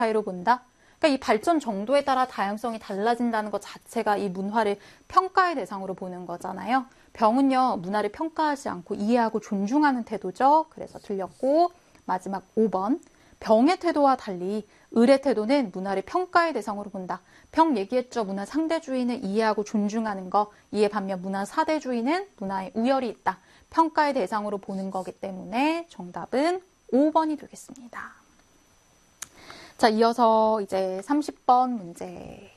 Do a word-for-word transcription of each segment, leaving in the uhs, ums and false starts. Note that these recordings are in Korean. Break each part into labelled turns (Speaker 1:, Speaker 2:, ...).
Speaker 1: 차이로 본다. 그러니까 이 발전 정도에 따라 다양성이 달라진다는 것 자체가 이 문화를 평가의 대상으로 보는 거잖아요. 병은요, 문화를 평가하지 않고 이해하고 존중하는 태도죠. 그래서 틀렸고, 마지막 오 번. 병의 태도와 달리 을의 태도는 문화를 평가의 대상으로 본다. 병 얘기했죠. 문화 상대주의는 이해하고 존중하는 거. 이에 반면 문화 사대주의는 문화에 우열이 있다. 평가의 대상으로 보는 거기 때문에 정답은 오 번이 되겠습니다. 자, 이어서 이제 삼십 번 문제.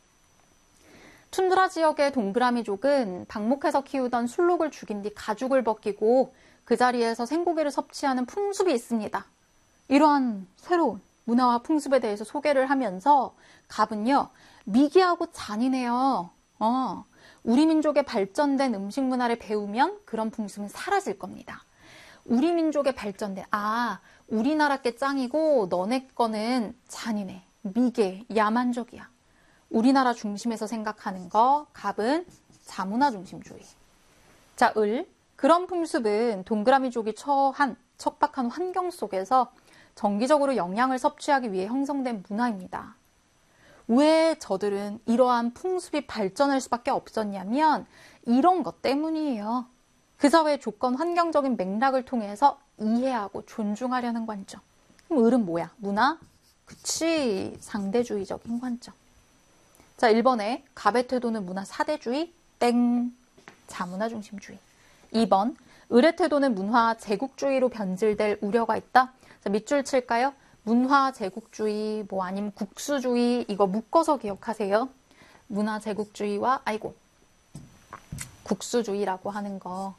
Speaker 1: 툰드라 지역의 동그라미족은 방목해서 키우던 술록을 죽인 뒤 가죽을 벗기고 그 자리에서 생고기를 섭취하는 풍습이 있습니다. 이러한 새로운 문화와 풍습에 대해서 소개를 하면서 갑은요, 미개하고 잔인해요. 어, 우리 민족의 발전된 음식 문화를 배우면 그런 풍습은 사라질 겁니다. 우리 민족의 발전된, 아, 우리나라 게 짱이고 너네 거는 잔인해, 미개, 야만적이야. 우리나라 중심에서 생각하는 거, 갑은 자문화 중심주의. 자, 을, 그런 풍습은 동그라미족이 처한 척박한 환경 속에서 정기적으로 영양을 섭취하기 위해 형성된 문화입니다. 왜 저들은 이러한 풍습이 발전할 수밖에 없었냐면 이런 것 때문이에요. 그 사회의 조건, 환경적인 맥락을 통해서 이해하고 존중하려는 관점. 그럼 을은 뭐야? 문화? 그치, 상대주의적인 관점. 자, 일 번에 갑의 태도는 문화 사대주의, 땡, 자문화 중심주의. 이 번, 을의 태도는 문화 제국주의로 변질될 우려가 있다. 자, 밑줄 칠까요? 문화 제국주의, 뭐 아니면 국수주의, 이거 묶어서 기억하세요. 문화 제국주의와, 아이고, 국수주의라고 하는 거.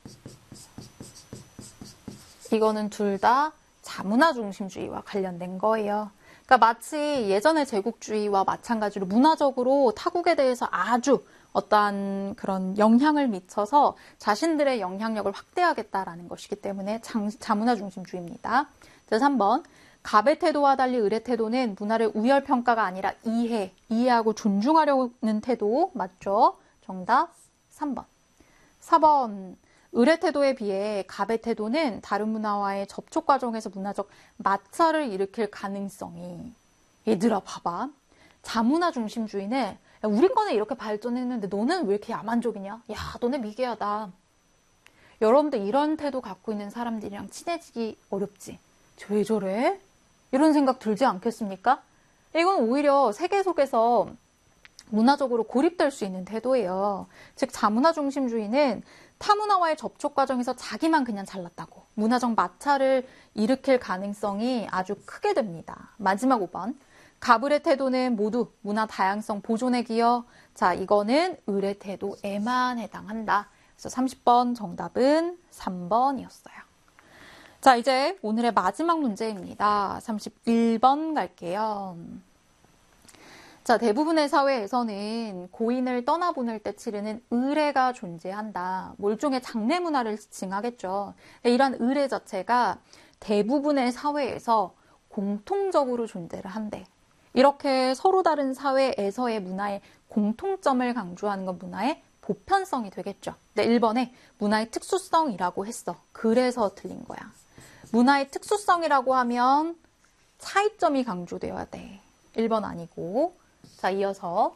Speaker 1: 이거는 둘 다 자문화 중심주의와 관련된 거예요. 그러니까 마치 예전의 제국주의와 마찬가지로 문화적으로 타국에 대해서 아주 어떠한 그런 영향을 미쳐서 자신들의 영향력을 확대하겠다라는 것이기 때문에 장, 자문화 중심주의입니다. 자, 삼 번. 갑의 태도와 달리 을의 태도는 문화를 우열평가가 아니라 이해, 이해하고 존중하려는 태도. 맞죠? 정답 삼 번. 사 번. 을의 태도에 비해 갑의 태도는 다른 문화와의 접촉 과정에서 문화적 마찰을 일으킬 가능성이. 얘들아 봐봐. 자문화 중심주의는 야, 우리 거는 이렇게 발전했는데 너는 왜 이렇게 야만적이냐? 야, 너네 미개하다. 여러분들 이런 태도 갖고 있는 사람들이랑 친해지기 어렵지? 왜 저래? 이런 생각 들지 않겠습니까? 이건 오히려 세계 속에서 문화적으로 고립될 수 있는 태도예요. 즉 자문화 중심주의는 타문화와의 접촉 과정에서 자기만 그냥 잘났다고 문화적 마찰을 일으킬 가능성이 아주 크게 됩니다. 마지막 오 번. 갑을의 태도는 모두 문화 다양성 보존에 기여. 자, 이거는 을의 태도에만 해당한다. 그래서 삼십 번 정답은 삼 번이었어요. 자, 이제 오늘의 마지막 문제입니다. 삼십일 번 갈게요. 자, 대부분의 사회에서는 고인을 떠나보낼 때 치르는 의례가 존재한다. 몰종의 장례 문화를 지칭하겠죠. 이러한 의례 자체가 대부분의 사회에서 공통적으로 존재를 한대. 이렇게 서로 다른 사회에서의 문화의 공통점을 강조하는 건 문화의 보편성이 되겠죠. 근데 일 번에 문화의 특수성이라고 했어. 그래서 틀린 거야. 문화의 특수성이라고 하면 차이점이 강조되어야 돼. 일 번 아니고. 자, 이어서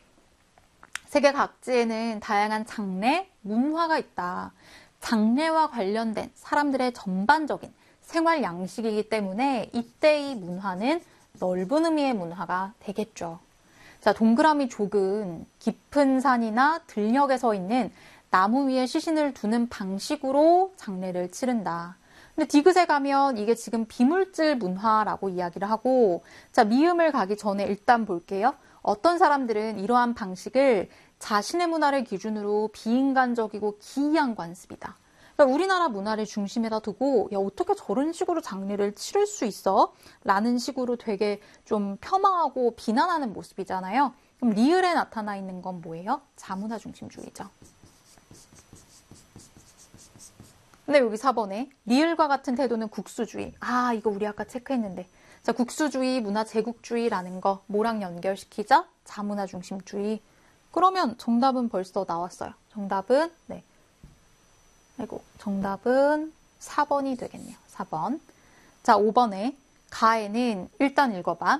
Speaker 1: 세계 각지에는 다양한 장례, 문화가 있다. 장례와 관련된 사람들의 전반적인 생활 양식이기 때문에 이때의 문화는 넓은 의미의 문화가 되겠죠. 자, 동그라미 족은 깊은 산이나 들녘에 서 있는 나무 위에 시신을 두는 방식으로 장례를 치른다. 근데 디귿에 가면 이게 지금 비물질 문화라고 이야기를 하고, 자, 미음을 가기 전에 일단 볼게요. 어떤 사람들은 이러한 방식을 자신의 문화를 기준으로 비인간적이고 기이한 관습이다. 그러니까 우리나라 문화를 중심에다 두고 야, 어떻게 저런 식으로 장례를 치를 수 있어? 라는 식으로 되게 좀 폄하하고 비난하는 모습이잖아요. 그럼 리을에 나타나 있는 건 뭐예요? 자문화 중심주의죠. 근데 여기 사 번에 리을과 같은 태도는 국수주의. 아, 이거 우리 아까 체크했는데. 자, 국수주의, 문화 제국주의라는 거 뭐랑 연결시키자? 자문화 중심주의. 그러면 정답은 벌써 나왔어요. 정답은 네. 아이고, 정답은 사 번이 되겠네요. 사 번. 자, 오 번에 가에는 일단 읽어봐.